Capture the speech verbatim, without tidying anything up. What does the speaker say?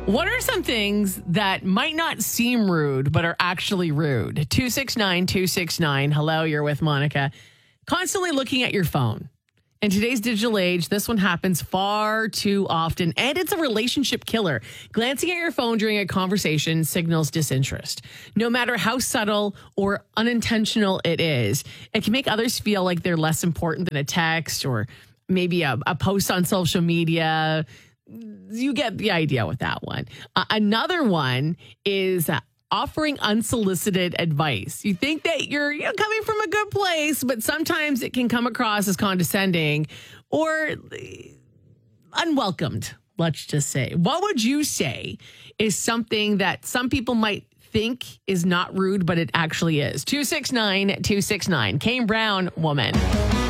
What are some things that might not seem rude, but are actually rude? two six nine, two six nine. Hello, you're with Monica. Constantly looking at your phone. In today's digital age, this one happens far too often, and it's a relationship killer. Glancing at your phone during a conversation signals disinterest. No matter how subtle or unintentional it is, it can make others feel like they're less important than a text or maybe a, a post on social media. You get the idea with that one. Uh, another one is uh, offering unsolicited advice. You think that you're, you know, coming from a good place, but sometimes it can come across as condescending or unwelcomed, let's just say. What would you say is something that some people might think is not rude, but it actually is? two six nine, two six nine. Kane Brown, Woman.